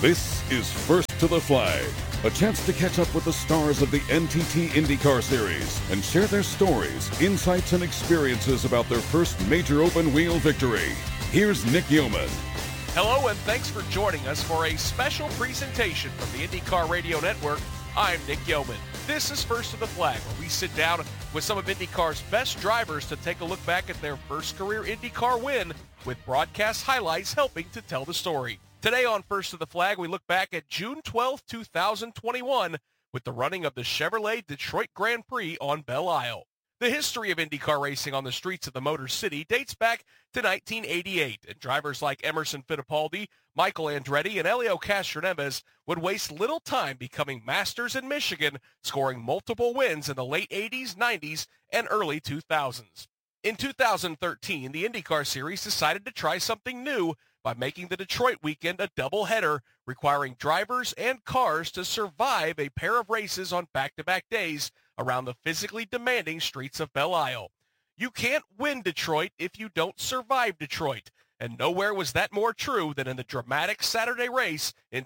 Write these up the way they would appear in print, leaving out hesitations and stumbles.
This is First to the Flag, a chance to catch up with the stars of the NTT IndyCar Series and share their stories, insights, and experiences about their first major open-wheel victory. Here's Nick Yeoman. Hello, and thanks for joining us for a special presentation from the IndyCar Radio Network. I'm Nick Yeoman. This is First to the Flag, where we sit down with some of IndyCar's best drivers to take a look back at their first career IndyCar win, with broadcast highlights helping to tell the story. Today on First to the Flag, we look back at June 12, 2021, with the running of the Chevrolet Detroit Grand Prix on Belle Isle. The history of IndyCar racing on the streets of the Motor City dates back to 1988, and drivers like Emerson Fittipaldi, Michael Andretti, and Helio Castroneves would waste little time becoming masters in Michigan, scoring multiple wins in the late 80s, 90s, and early 2000s. In 2013, the IndyCar Series decided to try something new by making the Detroit weekend a doubleheader, requiring drivers and cars to survive a pair of races on back-to-back days around the physically demanding streets of Belle Isle. You can't win Detroit if you don't survive Detroit, and nowhere was that more true than in the dramatic Saturday race in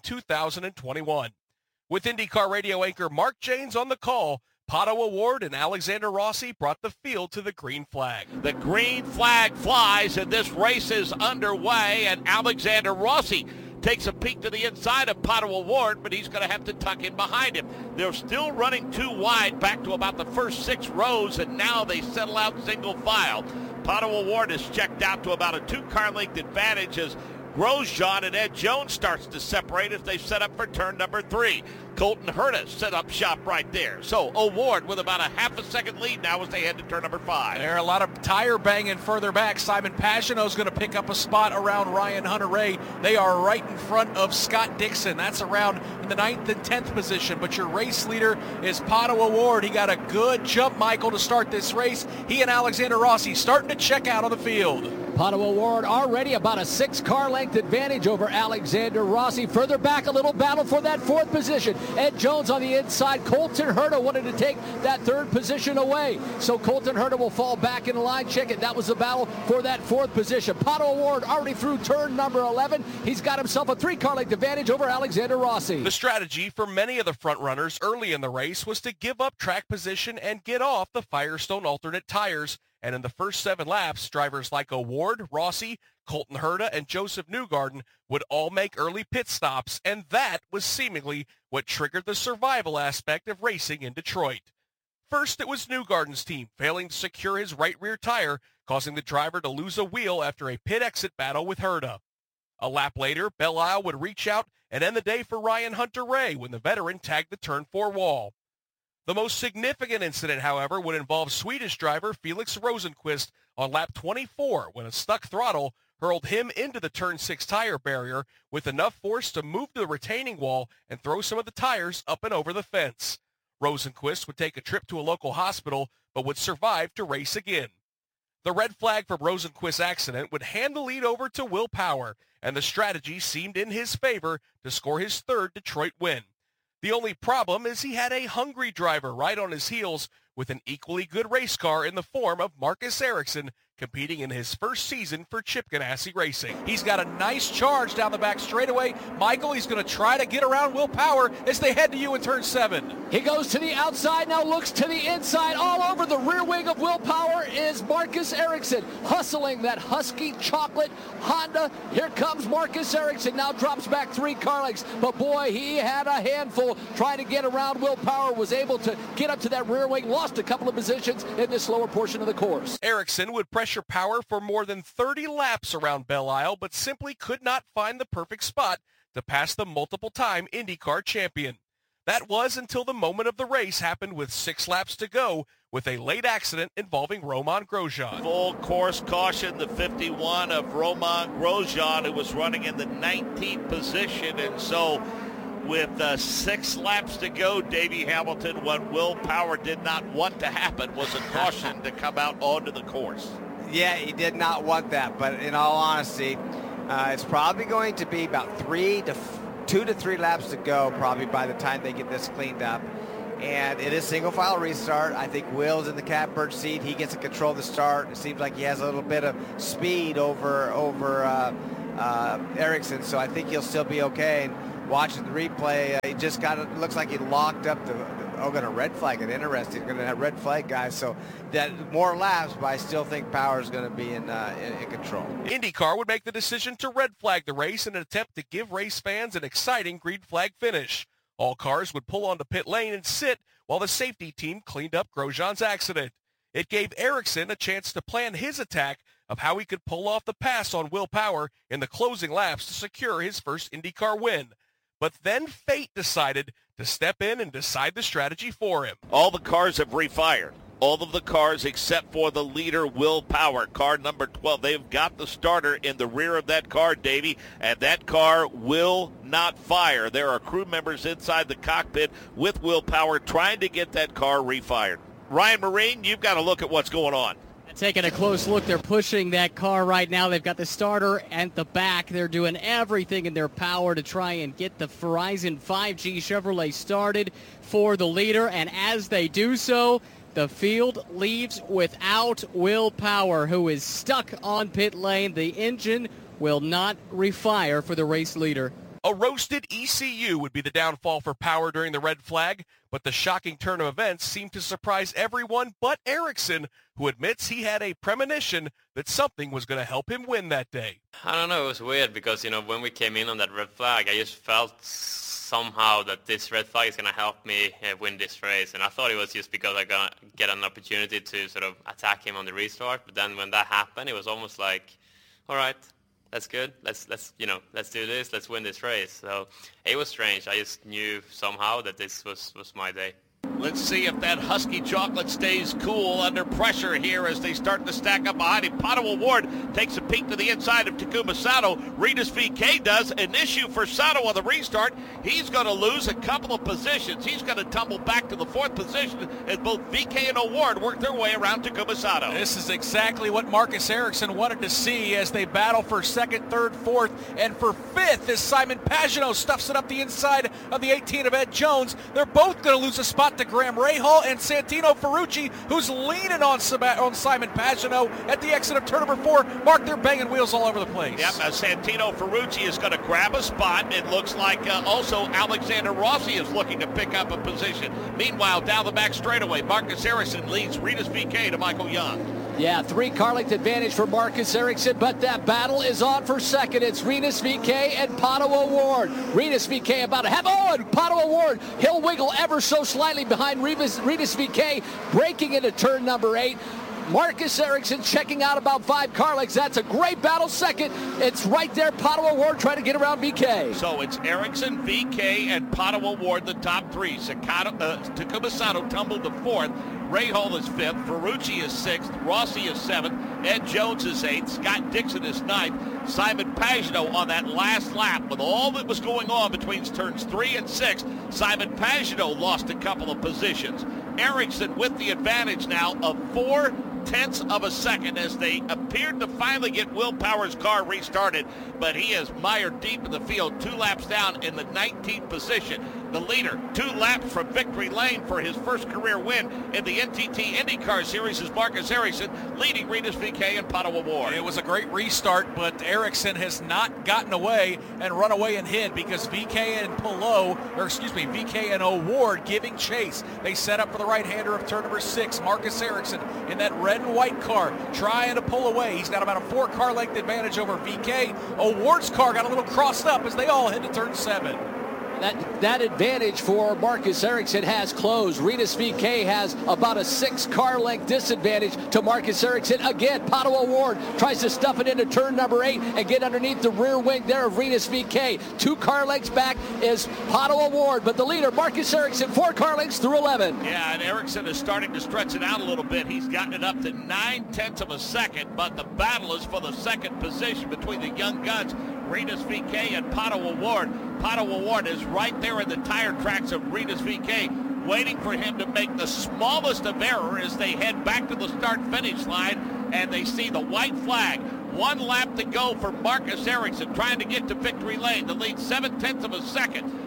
2021. With IndyCar radio anchor Mark Jaynes on the call, Pato O'Ward and Alexander Rossi brought the field to the green flag. The green flag flies, and this race is underway, and Alexander Rossi takes a peek to the inside of Pato O'Ward, but he's going to have to tuck in behind him. They're still running too wide back to about the first 6 rows, and now they settle out single file. Pato O'Ward is checked out to about a 2-car length advantage as Grosjean and Ed Jones starts to separate as they set up for turn number 3. Colton Herta set up shop right there. So O'Ward with about a half a second lead now as they head to turn number 5. There are a lot of tire banging further back. Simon Pagenaud's going to pick up a spot around Ryan Hunter-Reay. They are right in front of Scott Dixon. That's around in the 9th and 10th position. But your race leader is Pato O'Ward. He got a good jump, Michael, to start this race. He and Alexander Rossi starting to check out on the field. Pato O'Ward already about a 6-car length advantage over Alexander Rossi. Further back, a little battle for that 4th position. Ed Jones on the inside. Colton Herta wanted to take that 3rd position away. So Colton Herta will fall back in the line. Check it. That was the battle for that 4th position. Pato O'Ward already through turn number 11. He's got himself a 3-car length advantage over Alexander Rossi. The strategy for many of the front runners early in the race was to give up track position and get off the Firestone alternate tires. And in the first 7 laps, drivers like O'Ward, Rossi, Colton Herta, and Joseph Newgarden would all make early pit stops, and that was seemingly what triggered the survival aspect of racing in Detroit. First, it was Newgarden's team failing to secure his right rear tire, causing the driver to lose a wheel after a pit exit battle with Herta. A lap later, Belle Isle would reach out and end the day for Ryan Hunter-Reay when the veteran tagged the turn 4 wall. The most significant incident, however, would involve Swedish driver Felix Rosenqvist on lap 24 when a stuck throttle hurled him into the turn 6 tire barrier with enough force to move to the retaining wall and throw some of the tires up and over the fence. Rosenqvist would take a trip to a local hospital but would survive to race again. The red flag from Rosenqvist's accident would hand the lead over to Will Power, and the strategy seemed in his favor to score his 3rd Detroit win. The only problem is he had a hungry driver right on his heels with an equally good race car in the form of Marcus Ericsson competing in his first season for Chip Ganassi Racing. He's got a nice charge down the back straightaway. Michael, he's going to try to get around Will Power as they head to you in turn 7. He goes to the outside, now looks to the inside. All over the rear wing of Will Power is Marcus Ericsson, hustling that Husky chocolate Honda. Here comes Marcus Ericsson, now drops back 3 car lengths. But boy, he had a handful trying to get around Will Power, was able to get up to that rear wing, lost a couple of positions in this lower portion of the course. Ericsson would pressure Power for more than 30 laps around Belle Isle, but simply could not find the perfect spot to pass the multiple-time IndyCar champion. That was until the moment of the race happened with 6 laps to go with a late accident involving Romain Grosjean. Full course caution, the 51 of Romain Grosjean, who was running in the 19th position, and so with 6 laps to go, Davey Hamilton, what Will Power did not want to happen was a caution to come out onto the course. Yeah, he did not want that, but in all honesty, it's probably going to be about 2 to 3 laps to go probably by the time they get this cleaned up. And it is single file restart. I think Will's in the catbird seat. He gets to control the start. It seems like he has a little bit of speed over Ericsson, so I think he'll still be okay. watching the replay, he just looks like he locked up got a red flag. It interesting. Going to have red flag guys. So that more laps, but I still think Power is going to be in control. IndyCar would make the decision to red flag the race in an attempt to give race fans an exciting green flag finish. All cars would pull onto pit lane and sit while the safety team cleaned up Grosjean's accident. It gave Ericsson a chance to plan his attack of how he could pull off the pass on Will Power in the closing laps to secure his first IndyCar win. But then fate decided to step in and decide the strategy for him. All the cars have refired. All of the cars except for the leader, Will Power, car number 12. They've got the starter in the rear of that car, Davey, and that car will not fire. There are crew members inside the cockpit with Will Power trying to get that car refired. Ryan Marine, you've got to look at what's going on. Taking a close look, they're pushing that car right now. They've got the starter at the back. They're doing everything in their power to try and get the Horizon 5G Chevrolet started for the leader. And as they do so, the field leaves without Will Power, who is stuck on pit lane. The engine will not refire for the race leader. A roasted ECU would be the downfall for Power during the red flag, but the shocking turn of events seemed to surprise everyone but Ericsson, who admits he had a premonition that something was going to help him win that day. I don't know, it was weird because, when we came in on that red flag, I just felt somehow that this red flag is going to help me win this race, and I thought it was just because I'm going to get an opportunity to sort of attack him on the restart, but then when that happened, it was almost like, all right, that's good. Let's do this. Let's win this race. So it was strange. I just knew somehow that this was my day. Let's see if that Husky chocolate stays cool under pressure here as they start to stack up behind him. Pato O'Ward takes a peek to the inside of Takuma Sato. Rinus VeeKay does. An issue for Sato on the restart. He's going to lose a couple of positions. He's going to tumble back to the fourth position as both VeeKay and O'Ward work their way around Takuma Sato. This is exactly what Marcus Ericsson wanted to see as they battle for second, third, fourth, and for fifth as Simon Pagenaud stuffs it up the inside of the 18 of Ed Jones. They're both going to lose a spot to Graham Rahal and Santino Ferrucci, who's leaning on Simon Pagenaud at the exit of turn number 4. Mark, they're banging wheels all over the place. Yep, Santino Ferrucci is going to grab a spot. It looks like also Alexander Rossi is looking to pick up a position. Meanwhile, down the back straightaway, Marcus Ericsson leads Rinus VeeKay to Michael Young. Yeah, 3 car length advantage for Marcus Ericsson, but that battle is on for second. It's Rinus VeeKay and Pato O'Ward. Rinus VeeKay about to have, and Pato O'Ward, he'll wiggle ever so slightly behind Rinus VeeKay, breaking into turn number 8. Marcus Ericsson checking out about 5 car lengths. That's a great battle second. It's right there, Pato O'Ward trying to get around VeeKay. So it's Ericsson, VeeKay, and Pato O'Ward, the top 3. Takuma Sato tumbled to 4th. Rahal is 5th. Ferrucci is 6th. Rossi is 7th. Ed Jones is 8th. Scott Dixon is 9th. Simon Pagenaud on that last lap with all that was going on between turns 3 and 6. Simon Pagenaud lost a couple of positions. Ericsson with the advantage now of 0.4 of a second as they appeared to finally get Will Power's car restarted, but he is mired deep in the field, 2 laps down in the 19th position. The leader, 2 laps from victory lane for his first career win in the NTT IndyCar Series is Marcus Ericsson, leading Rinus VeeKay and Pato O'Ward. It was a great restart, but Ericsson has not gotten away and run away and hid because VeeKay and O'Ward giving chase. They set up for the right-hander of turn number 6, Marcus Ericsson, in that red and white car, trying to pull away. He's got about a 4 car length advantage over VeeKay. O'Ward's car got a little crossed up as they all head to turn 7. That advantage for Marcus Ericsson has closed. Rinus VeeKay has about a 6 car length disadvantage to Marcus Ericsson. Again, Pato O'Ward tries to stuff it into turn number 8 and get underneath the rear wing there of Rinus VeeKay. 2 car lengths back is Pato O'Ward, but the leader, Marcus Ericsson, 4 car lengths through 11. Yeah, and Ericsson is starting to stretch it out a little bit. He's gotten it up to 0.9 of a second, but the battle is for the second position between the young guns, Rinus VeeKay and Pato O'Ward. Pato O'Ward is right there in the tire tracks of Rinus VeeKay, waiting for him to make the smallest of error as they head back to the start-finish line, and they see the white flag. 1 lap to go for Marcus Ericsson, trying to get to victory lane. The lead 0.7 of a second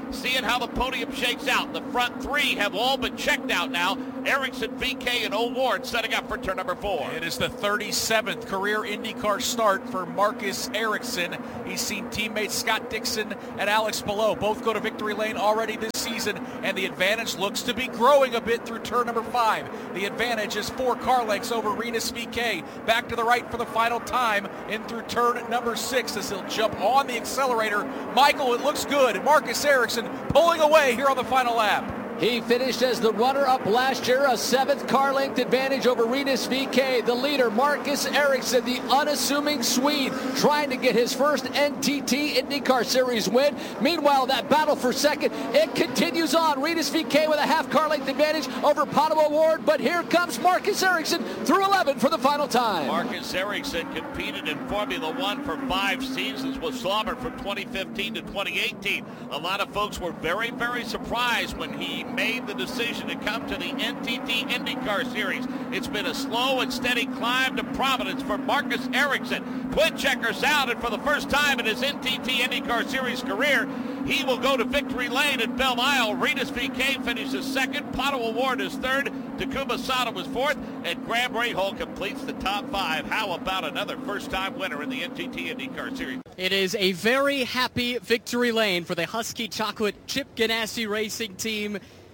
seeing how the podium shakes out. The front three have all been checked out now. Ericsson, VK, and O'Ward setting up for turn number 4. It is the 37th career IndyCar start for Marcus Ericsson. He's seen teammates Scott Dixon and Alex Palou both go to victory lane already this season, and the advantage looks to be growing a bit through turn number 5. The advantage is 4 car lengths over Rinus VK. Back to the right for the final time in through turn number 6 as he'll jump on the accelerator. Michael, it looks good. Marcus Ericsson pulling away here on the final lap. He finished as the runner-up last year, a 7th car length advantage over Rinus VK. The leader, Marcus Ericsson, the unassuming Swede, trying to get his first NTT IndyCar Series win. Meanwhile, that battle for second, it continues on. Rinus VK with a half car length advantage over Pato O'Ward, but here comes Marcus Ericsson through 11 for the final time. Marcus Ericsson competed in Formula One for 5 seasons with Sauber from 2015 to 2018. A lot of folks were very, very surprised when he made the decision to come to the NTT IndyCar Series. It's been a slow and steady climb to prominence for Marcus Ericsson. Twin checkers out, and for the first time in his NTT IndyCar Series career, he will go to victory lane at Belle Isle. Rinus VK finishes 2nd, Pato O'Ward is 3rd, Takuma Sato was 4th, and Graham Rahal completes the top 5. How about another first-time winner in the NTT IndyCar Series? It is a very happy victory lane for the Husky Chocolate Chip Ganassi Racing Team.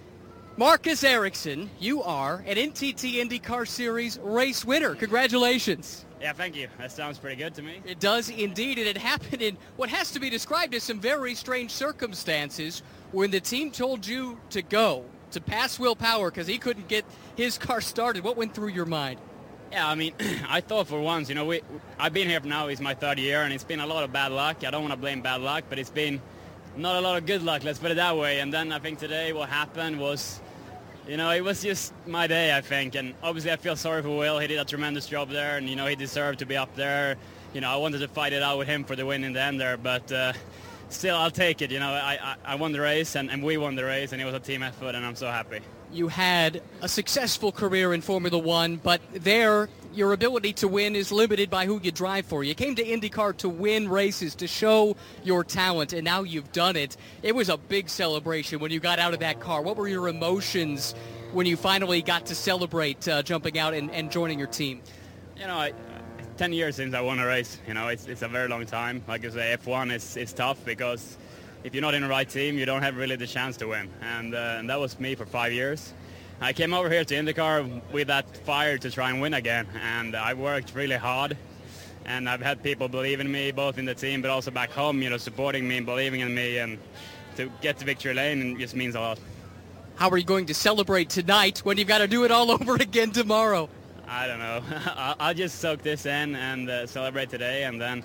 Marcus Ericsson, you are an NTT IndyCar Series race winner. Congratulations. Yeah, thank you. That sounds pretty good to me. It does indeed, and it happened in what has to be described as some very strange circumstances when the team told you to go, to pass Will Power because he couldn't get his car started. What went through your mind? Yeah, I mean, I thought for once, I've been here now, it's my 3rd year, and it's been a lot of bad luck. I don't want to blame bad luck, but it's been not a lot of good luck, let's put it that way. And then I think today what happened was, it was just my day, I think. And obviously I feel sorry for Will. He did a tremendous job there, and, he deserved to be up there. I wanted to fight it out with him for the win in the end there, but still, I'll take it. I won the race, and we won the race, and it was a team effort, and I'm so happy. You had a successful career in Formula One, but there, your ability to win is limited by who you drive for. You came to IndyCar to win races, to show your talent, and now you've done it. It was a big celebration when you got out of that car. What were your emotions when you finally got to celebrate jumping out and joining your team? 10 years since I won a race. It's a very long time. Like I say, F1 is tough because if you're not in the right team, you don't have really the chance to win. And that was me for 5 years. I came over here to IndyCar with that fire to try and win again. And I worked really hard. And I've had people believe in me, both in the team, but also back home, supporting me and believing in me. And to get to victory lane just means a lot. How are you going to celebrate tonight when you've got to do it all over again tomorrow? I don't know. I'll just soak this in and celebrate today. And then,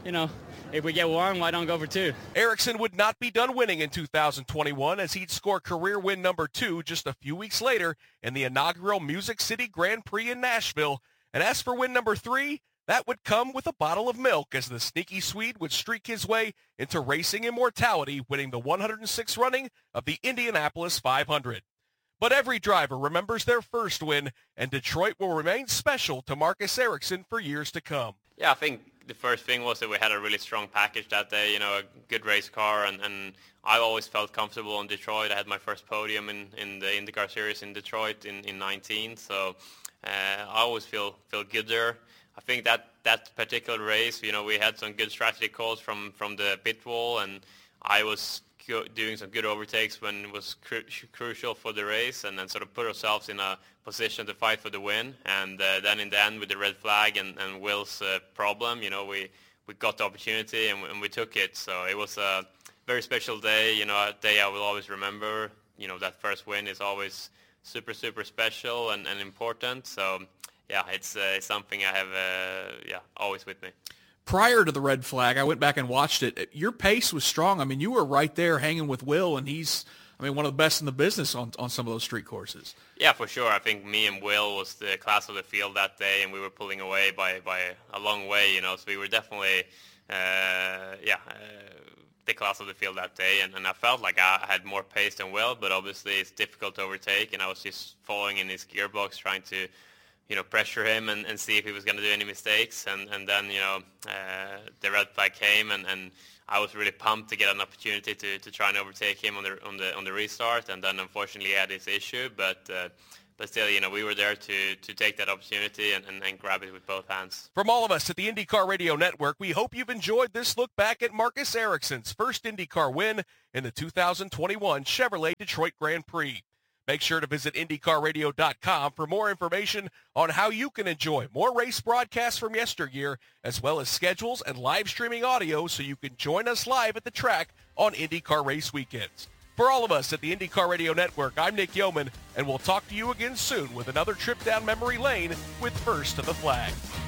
if we get one, why don't go for 2? Ericsson would not be done winning in 2021 as he'd score career win number 2 just a few weeks later in the inaugural Music City Grand Prix in Nashville. And as for win number 3, that would come with a bottle of milk as the sneaky Swede would streak his way into racing immortality, winning the 106th running of the Indianapolis 500. But every driver remembers their first win, and Detroit will remain special to Marcus Ericsson for years to come. Yeah, I think the first thing was that we had a really strong package that day, a good race car, and I always felt comfortable in Detroit. I had my first podium in the IndyCar Series in Detroit in 19, so I always feel good there. I think that particular race, we had some good strategy calls from the pit wall, and I was doing some good overtakes when it was crucial for the race, and then sort of put ourselves in a position to fight for the win. And then in the end with the red flag and Will's problem, we got the opportunity and we took it. So it was a very special day, a day I will always remember. That first win is always super, super special and important. So yeah, it's something I have always with me. Prior to the red flag, I went back and watched it. Your pace was strong. I mean, you were right there hanging with Will, and he's, one of the best in the business on some of those street courses. Yeah, for sure. I think me and Will was the class of the field that day, and we were pulling away by a long way, So we were definitely, the class of the field that day, and I felt like I had more pace than Will, but obviously it's difficult to overtake, and I was just following in his gearbox, trying to pressure him and see if he was going to do any mistakes. And then, the red flag came, and I was really pumped to get an opportunity to try and overtake him on the restart, and then unfortunately he had this issue. But still, we were there to take that opportunity and grab it with both hands. From all of us at the IndyCar Radio Network, we hope you've enjoyed this look back at Marcus Ericsson's first IndyCar win in the 2021 Chevrolet Detroit Grand Prix. Make sure to visit IndyCarRadio.com for more information on how you can enjoy more race broadcasts from yesteryear, as well as schedules and live streaming audio so you can join us live at the track on IndyCar race weekends. For all of us at the IndyCar Radio Network, I'm Nick Yeoman, and we'll talk to you again soon with another trip down memory lane with First to the Flag.